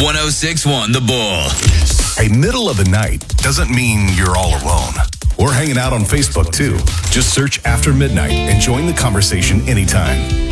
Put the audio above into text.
1061 The Bull. Hey, middle of the night doesn't mean you're all alone. We're hanging out on Facebook too. Just search After Midnight and join the conversation anytime.